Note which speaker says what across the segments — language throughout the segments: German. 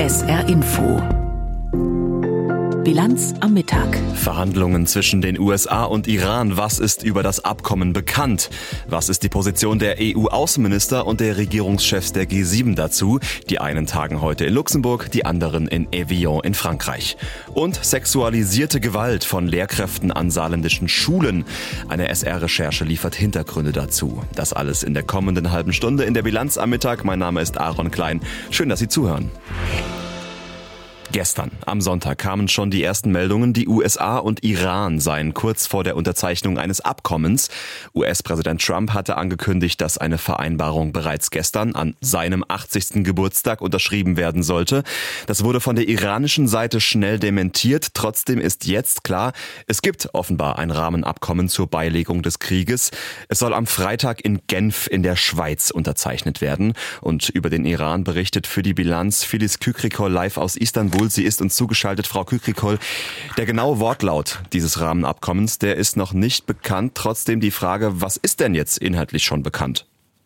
Speaker 1: SR Info. Bilanz am Mittag.
Speaker 2: Verhandlungen zwischen den USA und Iran. Was ist über das Abkommen bekannt? Was ist die Position der EU-Außenminister und der Regierungschefs der G7 dazu? Die einen tagen heute in Luxemburg, die anderen in Evian in Frankreich. Und sexualisierte Gewalt von Lehrkräften an saarländischen Schulen. Eine SR-Recherche liefert Hintergründe dazu. Das alles in der kommenden halben Stunde in der Bilanz am Mittag. Mein Name ist Aaron Klein. Schön, dass Sie zuhören. Gestern, am Sonntag, kamen schon die ersten Meldungen, die USA und Iran seien kurz vor der Unterzeichnung eines Abkommens. US-Präsident Trump hatte angekündigt, dass eine Vereinbarung bereits gestern an seinem 80. Geburtstag unterschrieben werden sollte. Das wurde von der iranischen Seite schnell dementiert. Trotzdem ist jetzt klar, es gibt offenbar ein Rahmenabkommen zur Beilegung des Krieges. Es soll am Freitag in Genf in der Schweiz unterzeichnet werden. Und über den Iran berichtet für die Bilanz Filiz Kükrikol live aus Istanbul. Sie ist uns zugeschaltet, Frau Kükrikol. Der genaue Wortlaut dieses Rahmenabkommens, der ist noch nicht bekannt. Trotzdem die Frage, was ist denn jetzt inhaltlich schon bekannt?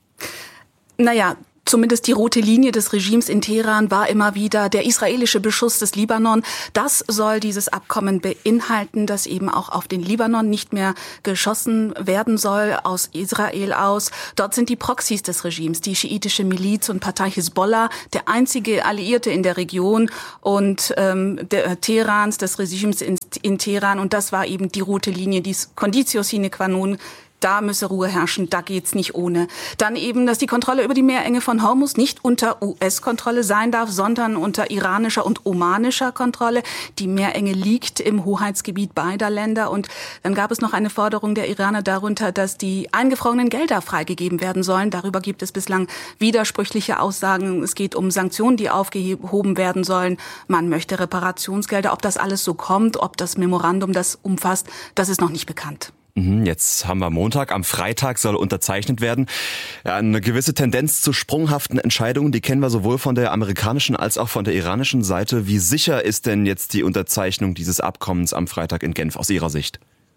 Speaker 3: Naja, zumindest die rote Linie des Regimes in Teheran war immer wieder der israelische Beschuss des Libanon. Das soll dieses Abkommen beinhalten, dass eben auch auf den Libanon nicht mehr geschossen werden soll aus Israel aus. Dort sind die Proxys des Regimes, die schiitische Miliz und Partei Hisbollah, der einzige Alliierte in der Region und der Teherans, des Regimes in Teheran. Und das war eben die rote Linie, die Conditio sine qua non. Da müsse Ruhe herrschen, da geht's nicht ohne. Dann eben, dass die Kontrolle über die Meerenge von Hormuz nicht unter US-Kontrolle sein darf, sondern unter iranischer und omanischer Kontrolle. Die Meerenge liegt im Hoheitsgebiet beider Länder. Und dann gab es noch eine Forderung der Iraner darunter, dass die eingefrorenen Gelder freigegeben werden sollen. Darüber gibt es bislang widersprüchliche Aussagen. Es geht um Sanktionen, die aufgehoben werden sollen. Man möchte Reparationsgelder. Ob das alles so kommt, ob das Memorandum das umfasst, das ist noch nicht bekannt.
Speaker 2: Jetzt haben wir Montag, am Freitag soll unterzeichnet werden. Ja, eine gewisse Tendenz zu sprunghaften Entscheidungen, die kennen wir sowohl von der amerikanischen als auch von der iranischen Seite. Wie sicher ist denn jetzt die Unterzeichnung dieses Abkommens am Freitag in Genf aus Ihrer Sicht?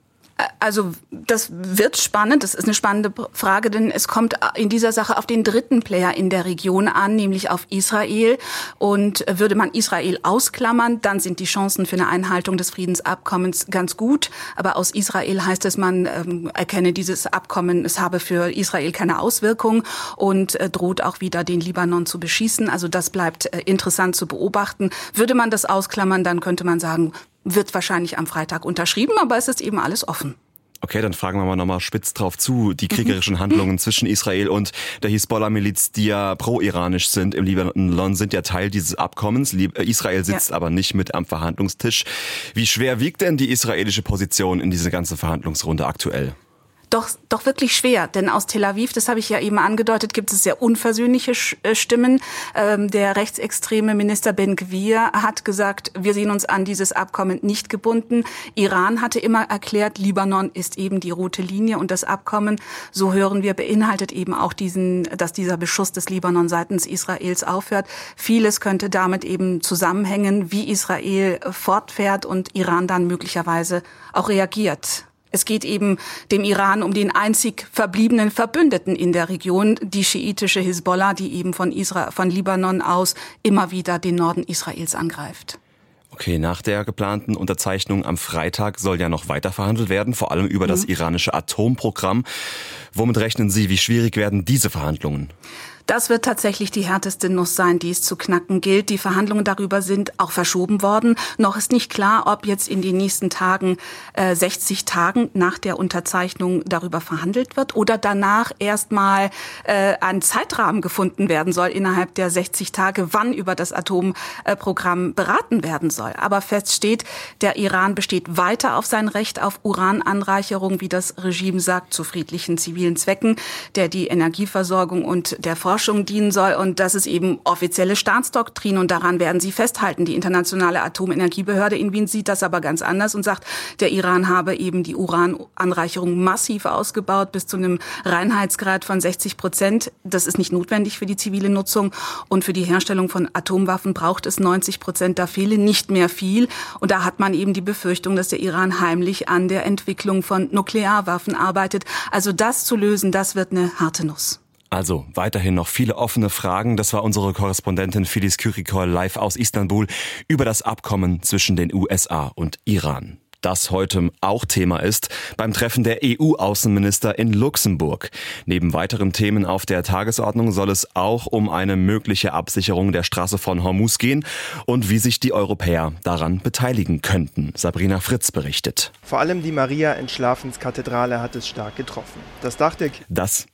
Speaker 3: Also das wird spannend, das ist eine spannende Frage, denn es kommt in dieser Sache auf den dritten Player in der Region an, nämlich auf Israel. Und würde man Israel ausklammern, dann sind die Chancen für eine Einhaltung des Friedensabkommens ganz gut. Aber aus Israel heißt es, man erkenne dieses Abkommen, es habe für Israel keine Auswirkung und droht auch wieder den Libanon zu beschießen. Also das bleibt interessant zu beobachten. Würde man das ausklammern, dann könnte man sagen, wird wahrscheinlich am Freitag unterschrieben, aber es ist eben alles offen.
Speaker 2: Okay, dann fragen wir mal nochmal spitz drauf zu. Die kriegerischen Handlungen zwischen Israel und der Hisbollah-Miliz, die ja pro-iranisch sind im Libanon, sind ja Teil dieses Abkommens. Israel sitzt aber nicht mit am Verhandlungstisch. Wie schwer wiegt denn die israelische Position in diese ganze Verhandlungsrunde aktuell?
Speaker 3: Doch wirklich schwer, denn aus Tel Aviv, das habe ich ja eben angedeutet, gibt es sehr unversöhnliche Stimmen. Der rechtsextreme Minister Ben-Gvir hat gesagt, wir sehen uns an dieses Abkommen nicht gebunden. Iran hatte immer erklärt, Libanon ist eben die rote Linie und das Abkommen, so hören wir, beinhaltet eben auch dass dieser Beschuss des Libanon seitens Israels aufhört. Vieles könnte damit eben zusammenhängen, wie Israel fortfährt und Iran dann möglicherweise auch reagiert. Es geht eben dem Iran um den einzig verbliebenen Verbündeten in der Region, die schiitische Hisbollah, die eben von Libanon aus immer wieder den Norden Israels angreift.
Speaker 2: Okay, nach der geplanten Unterzeichnung am Freitag soll ja noch weiter verhandelt werden, vor allem über das iranische Atomprogramm. Womit rechnen Sie, wie schwierig werden diese Verhandlungen?
Speaker 3: Das wird tatsächlich die härteste Nuss sein, die es zu knacken gilt. Die Verhandlungen darüber sind auch verschoben worden. Noch ist nicht klar, ob jetzt in den nächsten Tagen, 60 Tagen nach der Unterzeichnung darüber verhandelt wird oder danach erstmal ein Zeitrahmen gefunden werden soll innerhalb der 60 Tage, wann über das Atomprogramm beraten werden soll. Aber fest steht, der Iran besteht weiter auf sein Recht auf Urananreicherung, wie das Regime sagt, zu friedlichen zivilen Zwecken, der die Energieversorgung und der Forschung dienen soll. Und das ist eben offizielle Staatsdoktrin und daran werden sie festhalten. Die Internationale Atomenergiebehörde in Wien sieht das aber ganz anders und sagt, der Iran habe eben die Urananreicherung massiv ausgebaut bis zu einem Reinheitsgrad von 60%. Das ist nicht notwendig für die zivile Nutzung und für die Herstellung von Atomwaffen braucht es 90%. Da fehle nicht mehr viel und da hat man eben die Befürchtung, dass der Iran heimlich an der Entwicklung von Nuklearwaffen arbeitet. Also das zu lösen, das wird eine harte Nuss.
Speaker 2: Also weiterhin noch viele offene Fragen. Das war unsere Korrespondentin Filiz Kyrikol live aus Istanbul über das Abkommen zwischen den USA und Iran. Das heute auch Thema ist beim Treffen der EU-Außenminister in Luxemburg. Neben weiteren Themen auf der Tagesordnung soll es auch um eine mögliche Absicherung der Straße von Hormuz gehen und wie sich die Europäer daran beteiligen könnten. Sabrina Fritz berichtet.
Speaker 1: Vor allem die Maria-Entschlafenskathedrale hat es stark getroffen. Das Dach der
Speaker 2: Das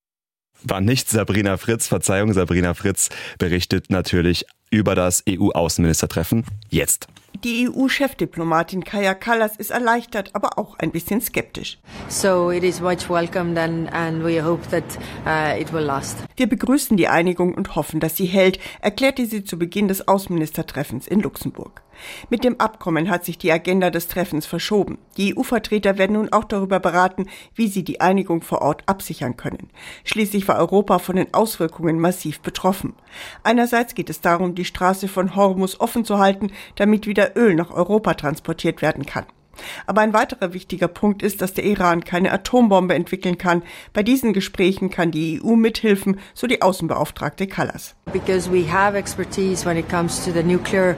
Speaker 2: war nicht Sabrina Fritz, Verzeihung, Sabrina Fritz berichtet natürlich über das EU-Außenministertreffen jetzt.
Speaker 4: Die EU-Chefdiplomatin Kaja Kallas ist erleichtert, aber auch ein bisschen skeptisch.
Speaker 5: So it is much welcomed and we hope that it will last.
Speaker 4: Wir begrüßen die Einigung und hoffen, dass sie hält, erklärte sie zu Beginn des Außenministertreffens in Luxemburg. Mit dem Abkommen hat sich die Agenda des Treffens verschoben. Die EU-Vertreter werden nun auch darüber beraten, wie sie die Einigung vor Ort absichern können. Schließlich war Europa von den Auswirkungen massiv betroffen. Einerseits geht es darum, die Straße von Hormuz offen zu halten, damit wieder Öl nach Europa transportiert werden kann. Aber ein weiterer wichtiger Punkt ist, dass der Iran keine Atombombe entwickeln kann. Bei diesen Gesprächen kann die EU mithelfen, so die Außenbeauftragte Kallas.
Speaker 5: Because we have expertise when it comes to the nuclear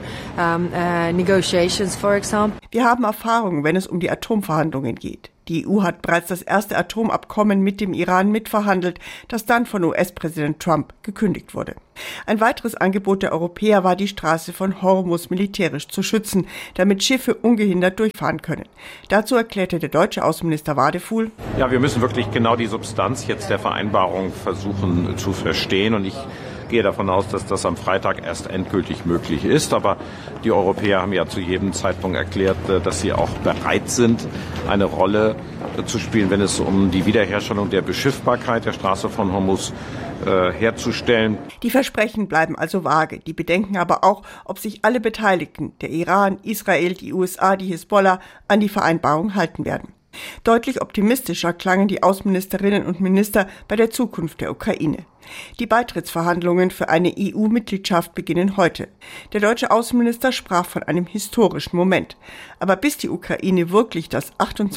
Speaker 5: negotiations, for example.
Speaker 4: Wir haben Erfahrung, wenn es um die Atomverhandlungen geht. Die EU hat bereits das erste Atomabkommen mit dem Iran mitverhandelt, das dann von US-Präsident Trump gekündigt wurde. Ein weiteres Angebot der Europäer war, die Straße von Hormuz militärisch zu schützen, damit Schiffe ungehindert durchfahren können. Dazu erklärte der deutsche Außenminister Wadefuhl:
Speaker 6: Ja, wir müssen wirklich genau die Substanz jetzt der Vereinbarung versuchen zu verstehen. Und ich gehe davon aus, dass das am Freitag erst endgültig möglich ist. Aber die Europäer haben ja zu jedem Zeitpunkt erklärt, dass sie auch bereit sind, eine Rolle zu spielen, wenn es um die Wiederherstellung der Beschiffbarkeit der Straße von Hormuz herzustellen.
Speaker 4: Die Versprechen bleiben also vage. Die Bedenken aber auch, ob sich alle Beteiligten, der Iran, Israel, die USA, die Hisbollah, an die Vereinbarung halten werden. Deutlich optimistischer klangen die Außenministerinnen und Minister bei der Zukunft der Ukraine. Die Beitrittsverhandlungen für eine EU-Mitgliedschaft beginnen heute. Der deutsche Außenminister sprach von einem historischen Moment. Aber bis die Ukraine wirklich das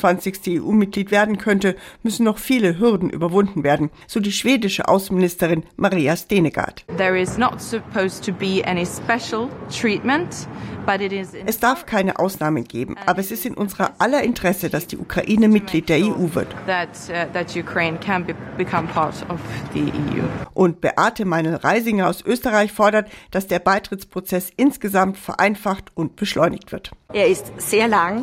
Speaker 4: 28. EU-Mitglied werden könnte, müssen noch viele Hürden überwunden werden, so die schwedische Außenministerin Maria Stenegard.
Speaker 7: There is not supposed to be any special treatment, but it is.
Speaker 4: Es darf keine Ausnahmen geben, aber es ist in unserer aller Interesse, dass die Ukraine Mitglied der EU wird.
Speaker 7: That Ukraine can become part of the EU.
Speaker 4: Und Beate Meinl-Reisinger aus Österreich fordert, dass der Beitrittsprozess insgesamt vereinfacht und beschleunigt wird.
Speaker 8: Er ist sehr lang,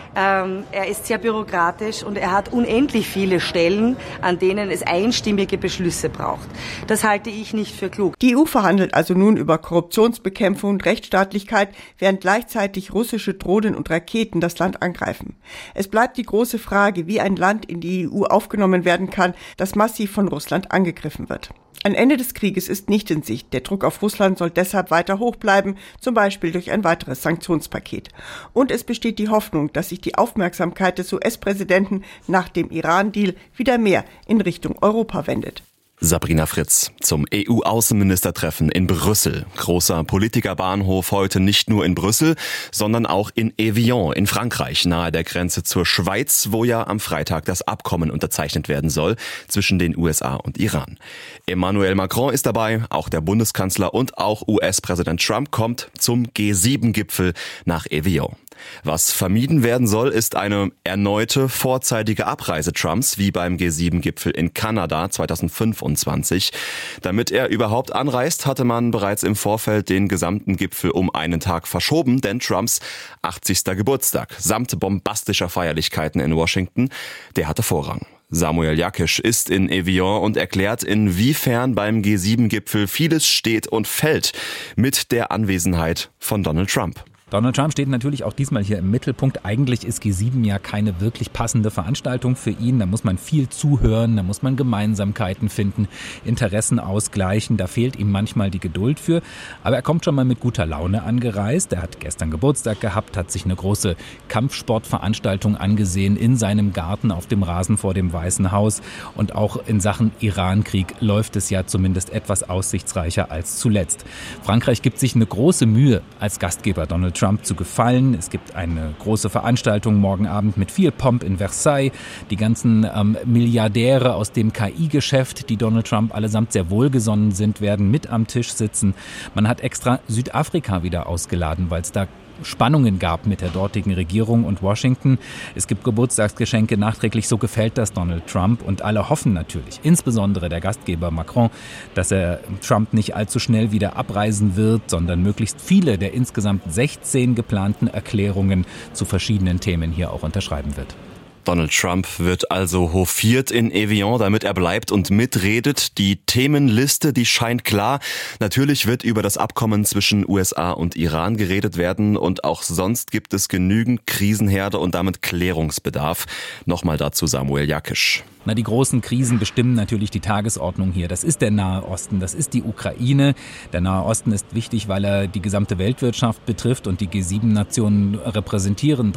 Speaker 8: er ist sehr bürokratisch und er hat unendlich viele Stellen, an denen es einstimmige Beschlüsse braucht. Das halte ich nicht für klug.
Speaker 4: Die EU verhandelt also nun über Korruptionsbekämpfung und Rechtsstaatlichkeit, während gleichzeitig russische Drohnen und Raketen das Land angreifen. Es bleibt die große Frage, wie ein Land in die EU aufgenommen werden kann, das massiv von Russland angegriffen wird. Ein Ende des Krieges ist nicht in Sicht. Der Druck auf Russland soll deshalb weiter hoch bleiben, zum Beispiel durch ein weiteres Sanktionspaket. Und es besteht die Hoffnung, dass sich die Aufmerksamkeit des US-Präsidenten nach dem Iran-Deal wieder mehr in Richtung Europa wendet.
Speaker 2: Sabrina Fritz zum EU-Außenministertreffen in Brüssel. Großer Politikerbahnhof heute nicht nur in Brüssel, sondern auch in Evian in Frankreich, nahe der Grenze zur Schweiz, wo ja am Freitag das Abkommen unterzeichnet werden soll zwischen den USA und Iran. Emmanuel Macron ist dabei, auch der Bundeskanzler und auch US-Präsident Trump kommt zum G7-Gipfel nach Evian. Was vermieden werden soll, ist eine erneute vorzeitige Abreise Trumps, wie beim G7-Gipfel in Kanada 2025. Damit er überhaupt anreist, hatte man bereits im Vorfeld den gesamten Gipfel um einen Tag verschoben, denn Trumps 80. Geburtstag samt bombastischer Feierlichkeiten in Washington, der hatte Vorrang. Samuel Jakisch ist in Evian und erklärt, inwiefern beim G7-Gipfel vieles steht und fällt mit der Anwesenheit von Donald Trump.
Speaker 9: Donald Trump steht natürlich auch diesmal hier im Mittelpunkt. Eigentlich ist G7 ja keine wirklich passende Veranstaltung für ihn. Da muss man viel zuhören, da muss man Gemeinsamkeiten finden, Interessen ausgleichen. Da fehlt ihm manchmal die Geduld für. Aber er kommt schon mal mit guter Laune angereist. Er hat gestern Geburtstag gehabt, hat sich eine große Kampfsportveranstaltung angesehen in seinem Garten auf dem Rasen vor dem Weißen Haus. Und auch in Sachen Iran-Krieg läuft es ja zumindest etwas aussichtsreicher als zuletzt. Frankreich gibt sich eine große Mühe als Gastgeber Donald Donald Trump zu gefallen. Es gibt eine große Veranstaltung morgen Abend mit viel Pomp in Versailles. Die ganzen Milliardäre aus dem KI-Geschäft, die Donald Trump allesamt sehr wohlgesonnen sind, werden mit am Tisch sitzen. Man hat extra Südafrika wieder ausgeladen, weil es da Spannungen gab mit der dortigen Regierung und Washington. Es gibt Geburtstagsgeschenke nachträglich, so gefällt das Donald Trump. Und alle hoffen natürlich, insbesondere der Gastgeber Macron, dass er Trump nicht allzu schnell wieder abreisen wird, sondern möglichst viele der insgesamt 16 geplanten Erklärungen zu verschiedenen Themen hier auch unterschreiben wird.
Speaker 2: Donald Trump wird also hofiert in Evian, damit er bleibt und mitredet. Die Themenliste, die scheint klar. Natürlich wird über das Abkommen zwischen USA und Iran geredet werden und auch sonst gibt es genügend Krisenherde und damit Klärungsbedarf. Nochmal dazu Samuel Jakisch.
Speaker 9: Die großen Krisen bestimmen natürlich die Tagesordnung hier. Das ist der Nahe Osten, das ist die Ukraine. Der Nahe Osten ist wichtig, weil er die gesamte Weltwirtschaft betrifft und die G7-Nationen repräsentieren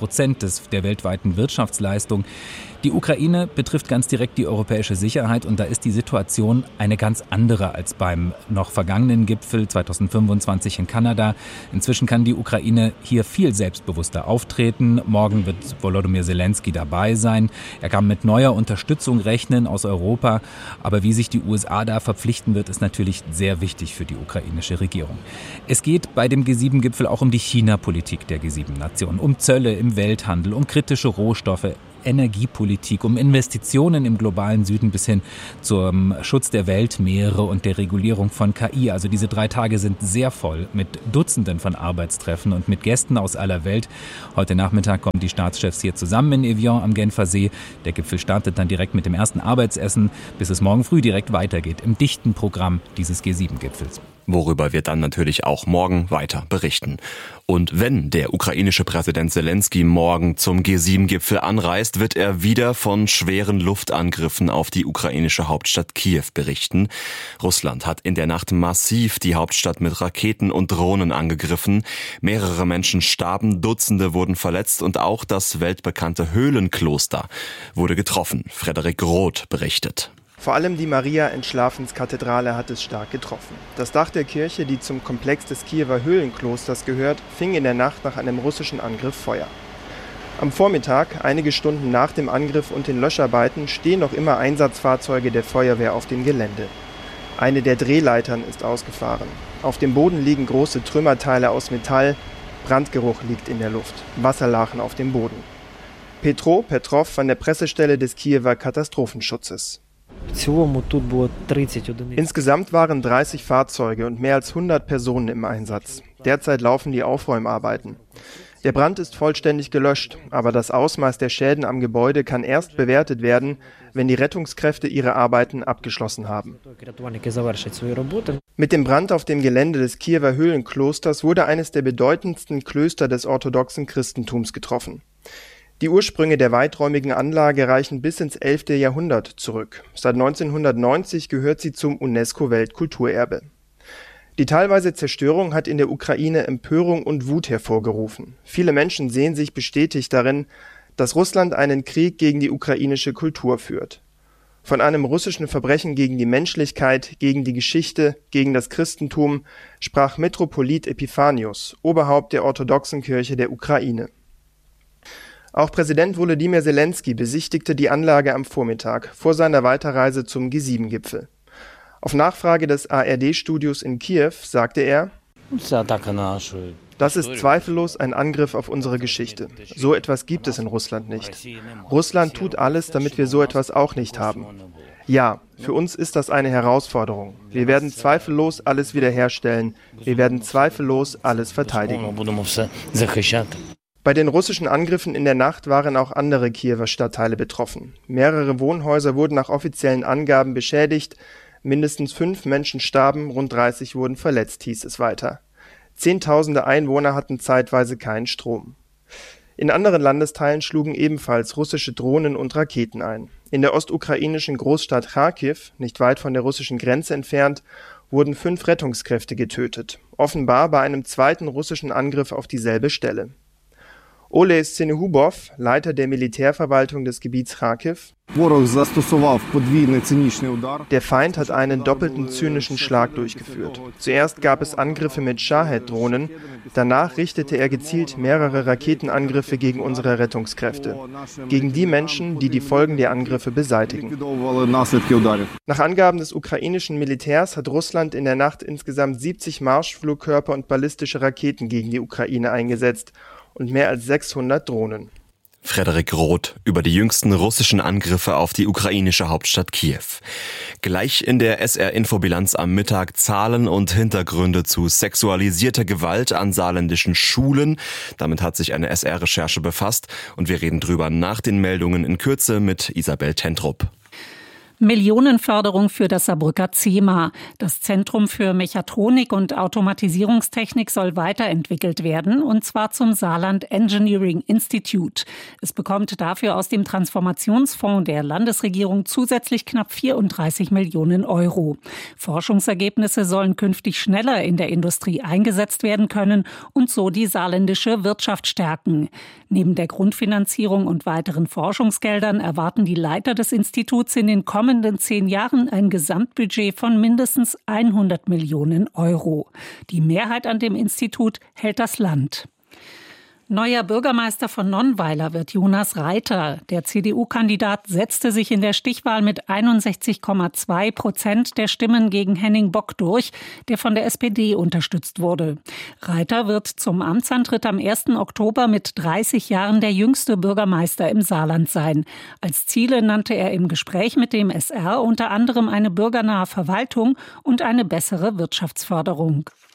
Speaker 9: 30% der weltweiten Wirtschaftsleistung. Die Ukraine betrifft ganz direkt die europäische Sicherheit und da ist die Situation eine ganz andere als beim noch vergangenen Gipfel 2025 in Kanada. Inzwischen kann die Ukraine hier viel selbstbewusster auftreten. Morgen wird Volodymyr Zelensky dabei sein. Er kann mit neuer Unterstützung rechnen aus Europa. Aber wie sich die USA da verpflichten wird, ist natürlich sehr wichtig für die ukrainische Regierung. Es geht bei dem G7-Gipfel auch um die China-Politik der G7-Nationen, um Zölle im Welthandel, um kritische Rohstoffe, Energiepolitik, um Investitionen im globalen Süden bis hin zum Schutz der Weltmeere und der Regulierung von KI. Also diese 3 Tage sind sehr voll mit Dutzenden von Arbeitstreffen und mit Gästen aus aller Welt. Heute Nachmittag kommen die Staatschefs hier zusammen in Evian am Genfer See. Der Gipfel startet dann direkt mit dem ersten Arbeitsessen, bis es morgen früh direkt weitergeht im dichten Programm dieses G7-Gipfels.
Speaker 2: Worüber wir dann natürlich auch morgen weiter berichten. Und wenn der ukrainische Präsident Zelensky morgen zum G7-Gipfel anreist, wird er wieder von schweren Luftangriffen auf die ukrainische Hauptstadt Kiew berichten. Russland hat in der Nacht massiv die Hauptstadt mit Raketen und Drohnen angegriffen. Mehrere Menschen starben, Dutzende wurden verletzt und auch das weltbekannte Höhlenkloster wurde getroffen. Frederik Roth berichtet.
Speaker 1: Vor allem die Maria-Entschlafenskathedrale hat es stark getroffen. Das Dach der Kirche, die zum Komplex des Kiewer Höhlenklosters gehört, fing in der Nacht nach einem russischen Angriff Feuer. Am Vormittag, einige Stunden nach dem Angriff und den Löscharbeiten, stehen noch immer Einsatzfahrzeuge der Feuerwehr auf dem Gelände. Eine der Drehleitern ist ausgefahren. Auf dem Boden liegen große Trümmerteile aus Metall. Brandgeruch liegt in der Luft. Wasserlachen auf dem Boden. Petro Petrov von der Pressestelle des Kiewer Katastrophenschutzes. Insgesamt waren 30 Fahrzeuge und mehr als 100 Personen im Einsatz. Derzeit laufen die Aufräumarbeiten. Der Brand ist vollständig gelöscht, aber das Ausmaß der Schäden am Gebäude kann erst bewertet werden, wenn die Rettungskräfte ihre Arbeiten abgeschlossen haben. Mit dem Brand auf dem Gelände des Kiewer Höhlenklosters wurde eines der bedeutendsten Klöster des orthodoxen Christentums getroffen. Die Ursprünge der weiträumigen Anlage reichen bis ins 11. Jahrhundert zurück. Seit 1990 gehört sie zum UNESCO-Weltkulturerbe. Die teilweise Zerstörung hat in der Ukraine Empörung und Wut hervorgerufen. Viele Menschen sehen sich bestätigt darin, dass Russland einen Krieg gegen die ukrainische Kultur führt. Von einem russischen Verbrechen gegen die Menschlichkeit, gegen die Geschichte, gegen das Christentum sprach Metropolit Epiphanius, Oberhaupt der orthodoxen Kirche der Ukraine. Auch Präsident Volodymyr Zelensky besichtigte die Anlage am Vormittag vor seiner Weiterreise zum G7-Gipfel. Auf Nachfrage des ARD-Studios in Kiew sagte er: Das ist zweifellos ein Angriff auf unsere Geschichte. So etwas gibt es in Russland nicht. Russland tut alles, damit wir so etwas auch nicht haben. Ja, für uns ist das eine Herausforderung. Wir werden zweifellos alles wiederherstellen. Wir werden zweifellos alles verteidigen. Bei den russischen Angriffen in der Nacht waren auch andere Kiewer Stadtteile betroffen. Mehrere Wohnhäuser wurden nach offiziellen Angaben beschädigt. Mindestens 5 Menschen starben, rund 30 wurden verletzt, hieß es weiter. Zehntausende Einwohner hatten zeitweise keinen Strom. In anderen Landesteilen schlugen ebenfalls russische Drohnen und Raketen ein. In der ostukrainischen Großstadt Charkiw, nicht weit von der russischen Grenze entfernt, wurden 5 Rettungskräfte getötet. Offenbar bei einem zweiten russischen Angriff auf dieselbe Stelle. Ole Senehubov, Leiter der Militärverwaltung des Gebiets Charkiw: Der Feind hat einen doppelten zynischen Schlag durchgeführt. Zuerst gab es Angriffe mit Shahed-Drohnen, danach richtete er gezielt mehrere Raketenangriffe gegen unsere Rettungskräfte, gegen die Menschen, die die Folgen der Angriffe beseitigen. Nach Angaben des ukrainischen Militärs hat Russland in der Nacht insgesamt 70 Marschflugkörper und ballistische Raketen gegen die Ukraine eingesetzt und mehr als 600 Drohnen.
Speaker 2: Frederik Roth über die jüngsten russischen Angriffe auf die ukrainische Hauptstadt Kiew. Gleich in der SR-Infobilanz am Mittag Zahlen und Hintergründe zu sexualisierter Gewalt an saarländischen Schulen. Damit hat sich eine SR-Recherche befasst und wir reden drüber nach den Meldungen in Kürze mit Isabel Tentrup.
Speaker 10: Millionenförderung für das Saarbrücker CEMA. Das Zentrum für Mechatronik und Automatisierungstechnik soll weiterentwickelt werden, und zwar zum Saarland Engineering Institute. Es bekommt dafür aus dem Transformationsfonds der Landesregierung zusätzlich knapp 34 Millionen Euro. Forschungsergebnisse sollen künftig schneller in der Industrie eingesetzt werden können und so die saarländische Wirtschaft stärken. Neben der Grundfinanzierung und weiteren Forschungsgeldern erwarten die Leiter des Instituts in den kommenden 10 Jahren ein Gesamtbudget von mindestens 100 Millionen Euro. Die Mehrheit an dem Institut hält das Land. Neuer Bürgermeister von Nonnweiler wird Jonas Reiter. Der CDU-Kandidat setzte sich in der Stichwahl mit 61,2% der Stimmen gegen Henning Bock durch, der von der SPD unterstützt wurde. Reiter wird zum Amtsantritt am 1. Oktober mit 30 Jahren der jüngste Bürgermeister im Saarland sein. Als Ziele nannte er im Gespräch mit dem SR unter anderem eine bürgernahe Verwaltung und eine bessere Wirtschaftsförderung.